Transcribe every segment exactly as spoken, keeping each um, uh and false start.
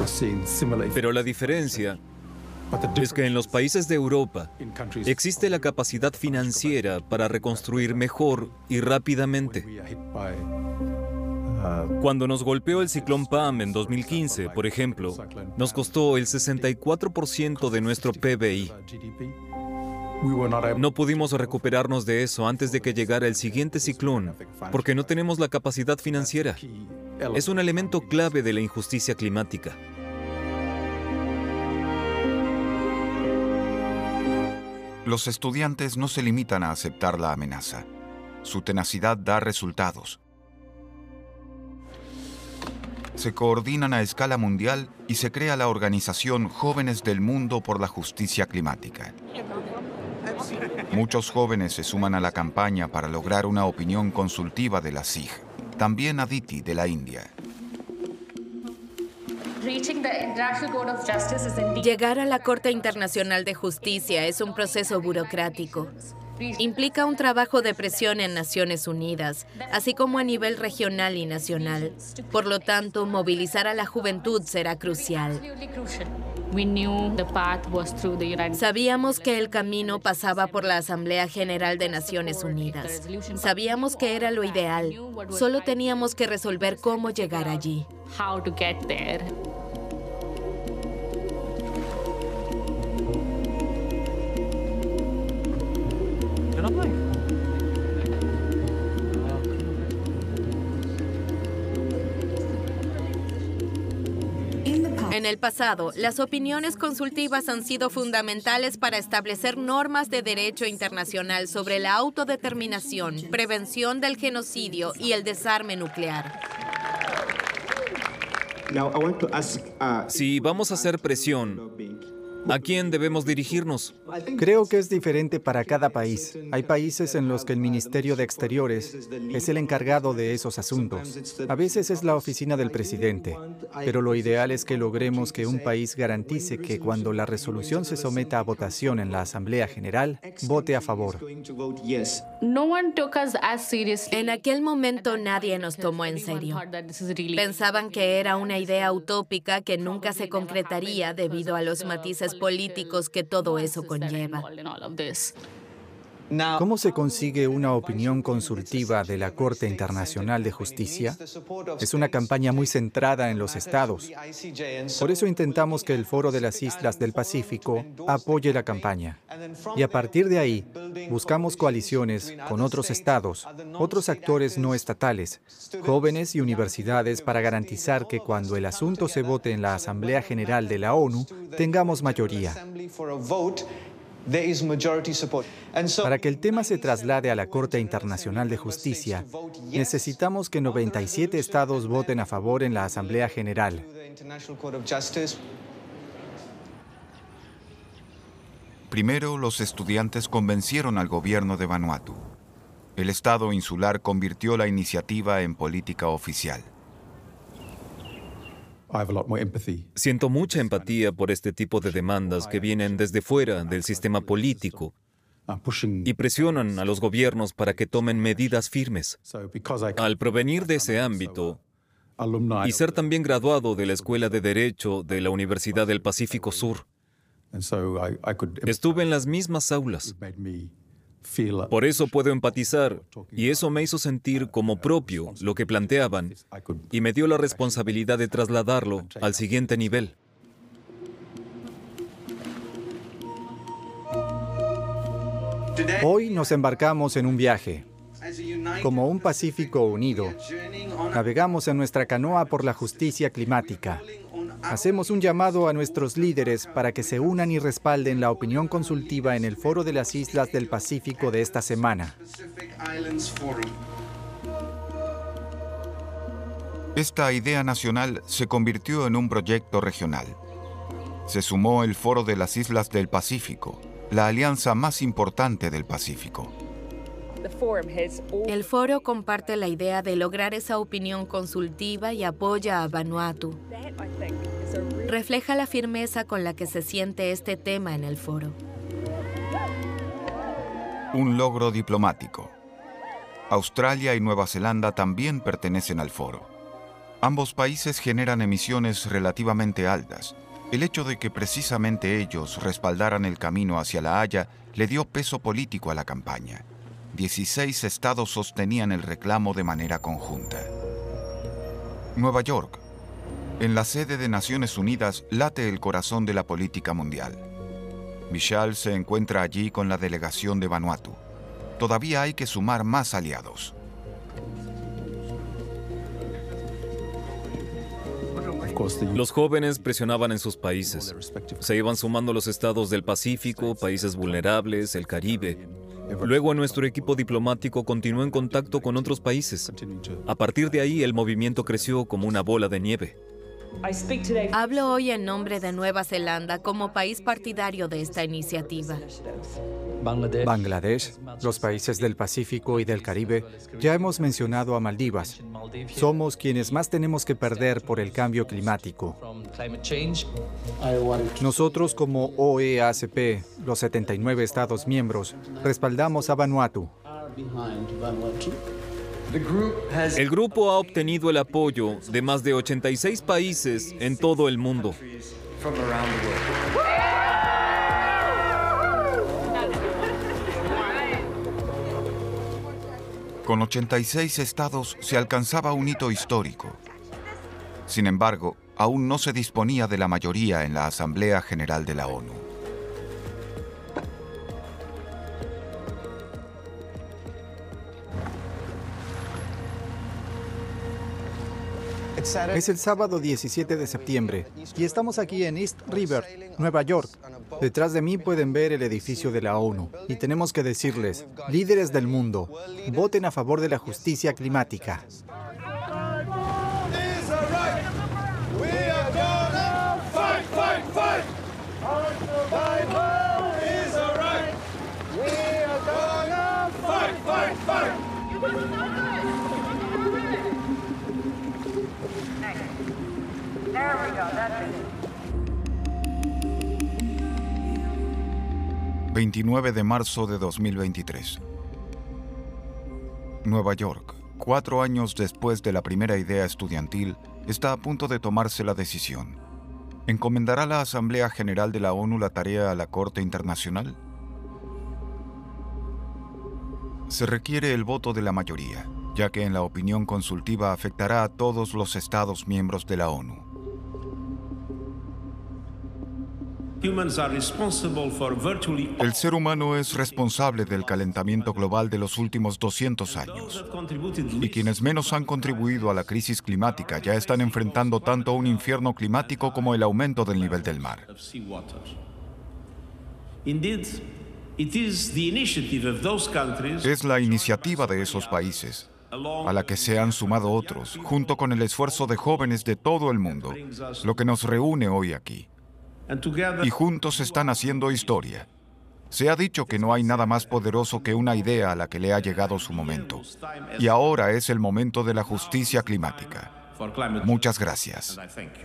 Pero la diferencia es que en los países de Europa existe la capacidad financiera para reconstruir mejor y rápidamente. Cuando nos golpeó el ciclón Pam en dos mil quince, por ejemplo, nos costó el sesenta y cuatro por ciento de nuestro P B I. No pudimos recuperarnos de eso antes de que llegara el siguiente ciclón, porque no tenemos la capacidad financiera. Es un elemento clave de la injusticia climática. Los estudiantes no se limitan a aceptar la amenaza. Su tenacidad da resultados. Se coordinan a escala mundial y se crea la organización Jóvenes del Mundo por la Justicia Climática. Muchos jóvenes se suman a la campaña para lograr una opinión consultiva de la S I G, también Aditi de la India. Llegar a la Corte Internacional de Justicia es un proceso burocrático. Implica un trabajo de presión en Naciones Unidas, así como a nivel regional y nacional. Por lo tanto, movilizar a la juventud será crucial. Sabíamos que el camino pasaba por la Asamblea General de Naciones Unidas. Sabíamos que era lo ideal. Solo teníamos que resolver cómo llegar allí. En el pasado, las opiniones consultivas han sido fundamentales para establecer normas de derecho internacional sobre la autodeterminación, prevención del genocidio y el desarme nuclear. Si vamos a hacer presión, ¿a quién debemos dirigirnos? Creo que es diferente para cada país. Hay países en los que el Ministerio de Exteriores es el encargado de esos asuntos. A veces es la oficina del presidente, pero lo ideal es que logremos que un país garantice que cuando la resolución se someta a votación en la Asamblea General, vote a favor. En aquel momento nadie nos tomó en serio. Pensaban que era una idea utópica que nunca se concretaría debido a los matices políticos que todo eso conlleva. ¿Cómo se consigue una opinión consultiva de la Corte Internacional de Justicia? Es una campaña muy centrada en los estados. Por eso intentamos que el Foro de las Islas del Pacífico apoye la campaña. Y a partir de ahí, buscamos coaliciones con otros estados, otros actores no estatales, jóvenes y universidades para garantizar que cuando el asunto se vote en la Asamblea General de la ONU, tengamos mayoría. Para que el tema se traslade a la Corte Internacional de Justicia, necesitamos que noventa y siete estados voten a favor en la Asamblea General. Primero, los estudiantes convencieron al gobierno de Vanuatu. El Estado insular convirtió la iniciativa en política oficial. Siento mucha empatía por este tipo de demandas que vienen desde fuera del sistema político y presionan a los gobiernos para que tomen medidas firmes. Al provenir de ese ámbito y ser también graduado de la Escuela de Derecho de la Universidad del Pacífico Sur, estuve en las mismas aulas. Por eso puedo empatizar, y eso me hizo sentir como propio lo que planteaban, y me dio la responsabilidad de trasladarlo al siguiente nivel. Hoy nos embarcamos en un viaje. Como un Pacífico unido, navegamos en nuestra canoa por la justicia climática. Hacemos un llamado a nuestros líderes para que se unan y respalden la opinión consultiva en el Foro de las Islas del Pacífico de esta semana. Esta idea nacional se convirtió en un proyecto regional. Se sumó el Foro de las Islas del Pacífico, la alianza más importante del Pacífico. El foro comparte la idea de lograr esa opinión consultiva y apoya a Vanuatu. Refleja la firmeza con la que se siente este tema en el foro. Un logro diplomático. Australia y Nueva Zelanda también pertenecen al foro. Ambos países generan emisiones relativamente altas. El hecho de que precisamente ellos respaldaran el camino hacia La Haya le dio peso político a la campaña. dieciséis estados sostenían el reclamo de manera conjunta. Nueva York. En la sede de Naciones Unidas late el corazón de la política mundial. Michal se encuentra allí con la delegación de Vanuatu. Todavía hay que sumar más aliados. Los jóvenes presionaban en sus países. Se iban sumando los estados del Pacífico, países vulnerables, el Caribe. Luego nuestro equipo diplomático continuó en contacto con otros países. A partir de ahí el movimiento creció como una bola de nieve. Hablo hoy en nombre de Nueva Zelanda como país partidario de esta iniciativa. Bangladesh, los países del Pacífico y del Caribe, ya hemos mencionado a Maldivas. Somos quienes más tenemos que perder por el cambio climático. Nosotros como O E A C P, los setenta y nueve Estados miembros, respaldamos a Vanuatu. El grupo ha obtenido el apoyo de más de ochenta y seis países en todo el mundo. Con ochenta y seis estados se alcanzaba un hito histórico. Sin embargo, aún no se disponía de la mayoría en la Asamblea General de la ONU. Es el sábado diecisiete de septiembre y estamos aquí en East River, Nueva York. Detrás de mí pueden ver el edificio de la ONU y tenemos que decirles, líderes del mundo, voten a favor de la justicia climática. veintinueve de marzo de dos mil veintitrés. Nueva York, cuatro años después de la primera idea estudiantil, está a punto de tomarse la decisión. ¿Encomendará la Asamblea General de la ONU la tarea a la Corte Internacional? Se requiere el voto de la mayoría, ya que en la opinión consultiva afectará a todos los Estados miembros de la ONU. El ser humano es responsable del calentamiento global de los últimos doscientos años. Y quienes menos han contribuido a la crisis climática ya están enfrentando tanto un infierno climático como el aumento del nivel del mar. Es la iniciativa de esos países, a la que se han sumado otros, junto con el esfuerzo de jóvenes de todo el mundo, lo que nos reúne hoy aquí. Y juntos están haciendo historia. Se ha dicho que no hay nada más poderoso que una idea a la que le ha llegado su momento. Y ahora es el momento de la justicia climática. Muchas gracias.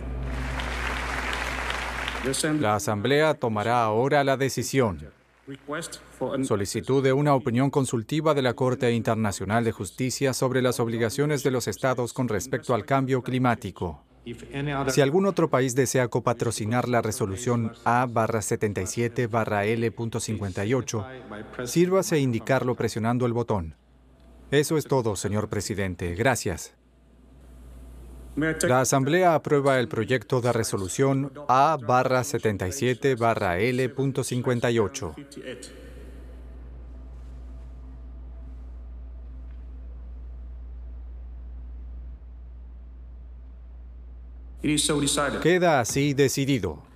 La Asamblea tomará ahora la decisión. Solicitud de una opinión consultiva de la Corte Internacional de Justicia sobre las obligaciones de los estados con respecto al cambio climático. Si algún otro país desea copatrocinar la resolución A setenta y siete L cincuenta y ocho, sírvase indicarlo presionando el botón. Eso es todo, señor presidente. Gracias. La Asamblea aprueba el proyecto de resolución A setenta y siete L cincuenta y ocho. Queda así decidido.